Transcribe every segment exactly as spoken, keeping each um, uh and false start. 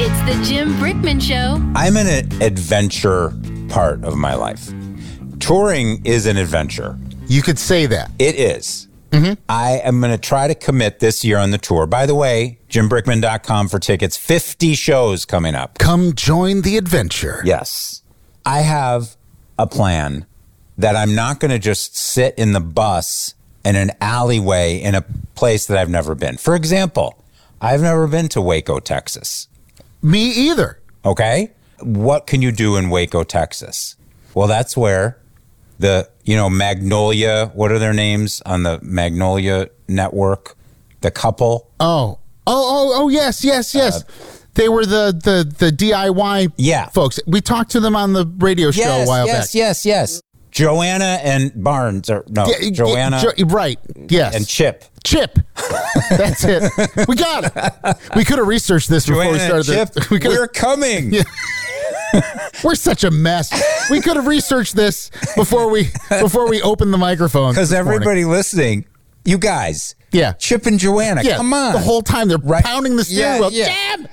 It's the Jim Brickman Show. I'm in an adventure part of my life. Touring is an adventure. You could say that. It is. Mm-hmm. I am going to try to commit this year on the tour. By the way, jim brickman dot com for tickets. fifty shows coming up. Come join the adventure. Yes. I have a plan that I'm not going to just sit in the bus in an alleyway in a place that I've never been. For example, I've never been to Waco, Texas. Me either. Okay? What can you do in Waco, Texas? Well, that's where the, you know, Magnolia, what are their names on the Magnolia network? The couple? Oh. Oh, oh, oh, yes, yes, yes. Uh, they were the, the, the D I Y yeah. folks. We talked to them on the radio show yes, a while yes, back. Yes, yes, yes. Joanna and Barnes, or no, yeah, Joanna. Jo- right, yes. And Chip. Chip. That's it. We got it. We could have researched this Joanna before we started. Chip, we we're coming. Yeah. We're such a mess. We could have researched this before we before we opened the microphone. Because everybody listening, you guys, yeah, Chip and Joanna, yeah, come on. The whole time they're right. pounding the steering yeah, wheel.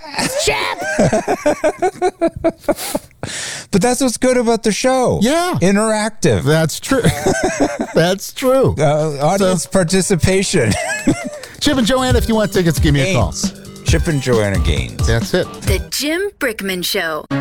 Yeah. Chip, Chip. But that's what's good about the show. Yeah, interactive. That's true. That's true. Uh, audience so, participation. Chip and Joanna, if you want tickets, give me Gaines. a call. Chip and Joanna Gaines. That's it. The Jim Brickman Show.